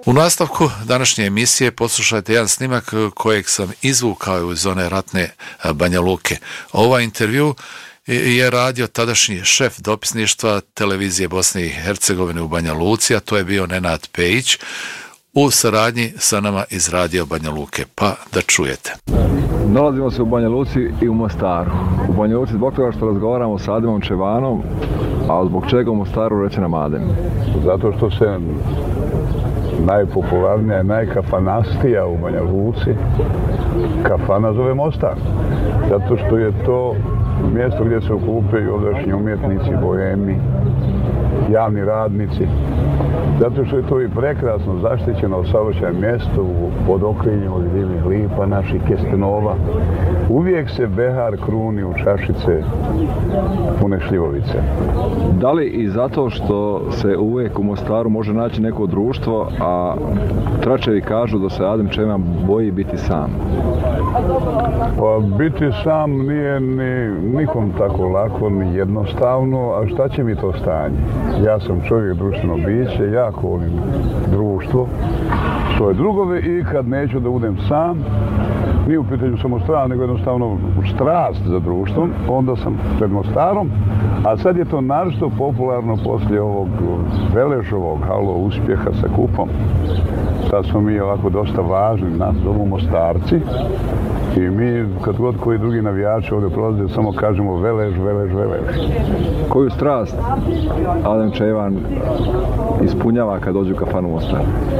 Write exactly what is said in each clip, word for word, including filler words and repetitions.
U nastavku današnje emisije poslušajte jedan snimak kojeg sam izvukao iz one ratne Banja Luke. Ovaj intervju je radio tadašnji šef dopisništva televizije Bosne i Hercegovine u Banja Luci, a to je bio Nenad Pejić, u saradnji sa nama iz radio Banja Luke. Pa da čujete. Nalazimo se u Banja Luci i u Mostaru. U Banja Luci zbog toga što razgovaramo sa Ademom Čevanom, a zbog čega u Mostaru reče nam Adem? Zato što se najpopularnija i najkafanastija u Banja Luci kafana zove Mostar. Zato što je to mjesto gdje se okupljaju ovdašnji umjetnici, bohemi, javni radnici. Zato što je to i prekrasno zaštićeno saobraćajno mjesto pod okriljem od divnih lipa, naših kestenova. Uvijek se behar kruni u čašice pune šljivovice. Da li i zato što se uvijek u Mostaru može naći neko društvo, a tračevi kažu da se Adem Čevan boji biti sam? Pa biti sam nije ni nikom tako lako, ni jednostavno, a šta će mi to stanje? Ja sam čovjek, društveno biće, jako volim društvo, svoje drugove, i kad neću da budem sam, nije u pitanju samo strah, nego jednostavno strast za društvom, onda sam pred Mostarom, a sad je to naročito popularno poslije ovog Veležovog halo uspjeha sa kupom. Sad smo mi ovako dosta važni, nas zovu Mostarci, i mi, kad god koji drugi navijači ovdje prolaze, samo kažemo Velež, Velež, Velež. Koju strast Adem Čevan ispunjava kad dođe u kafanu Mostar?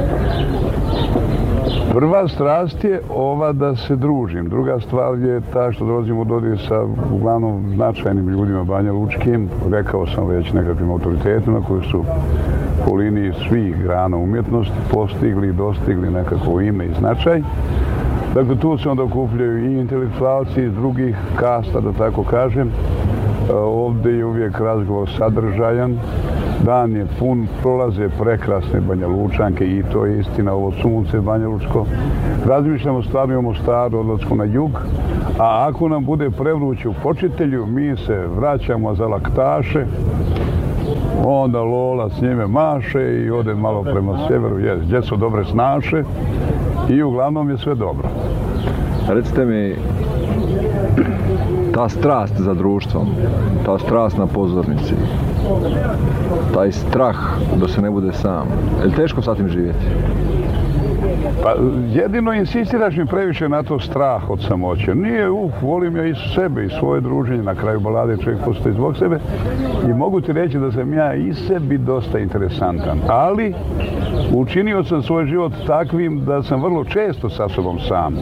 Prva strast je ova da se družim. Druga stvar je ta što dolazim u dodir sa uglavnom značajnim ljudima Banja Lučkim. Rekao sam već nekakvim autoritetima koji su po liniji svih grana umjetnosti postigli i dostigli nekako ime i značaj. Dakle, tu se onda okupljaju i intelektualci iz drugih kasta, da tako kažem. Ovdje je uvijek razgovor sadržajan. Dan je pun, prolaze prekrasne Banja Lučanke, i to je istina, ovo sunce Banja Lučko. Razmišljamo stvarno o Mostaru, odlasku na jug, a ako nam bude prevruće u počitelju, mi se vraćamo za laktaše, onda Lola s njime maše i ode malo prema sjeveru, gdje su dobre snaše, i uglavnom je sve dobro. Recite mi, ta strast za društvom, ta strast na pozornici, taj strah da se ne bude sam, je li teško sa tim živjeti? Pa jedino insistiraš mi previše na to strah od samoće. Nije, uf, volim ja i sebe i svoje druženje, na kraju balade čovjek postoji zbog sebe, i mogu ti reći da sam ja i sebi dosta interesantan, ali učinio sam svoj život takvim da sam vrlo često sa sobom sam.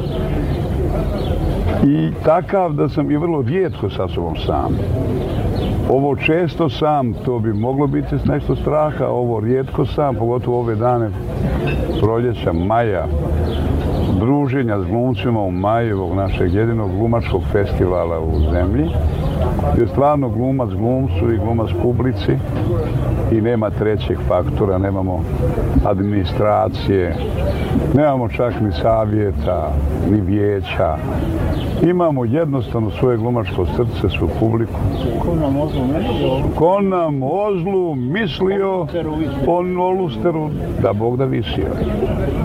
I takav da sam i vrlo rijetko sa sobom sam. Ovo često sam, to bi moglo biti nešto straha, ovo rijetko sam, pogotovo ove dane proljeća, maja, druženja s glumcima u maju, ovog našeg jedinog glumačkog festivala u zemlji, gdje stvarno glumac glumcu i glumac publici, i nema trećeg faktora, nemamo administracije, nemamo čak ni savjeta, ni vijeća. Imamo jednostavno svoje glumačko srce, svoju publiku. Ko nam ozlu mislio? Ko nam ozlu mislio, on olusteru, da Bog da visio.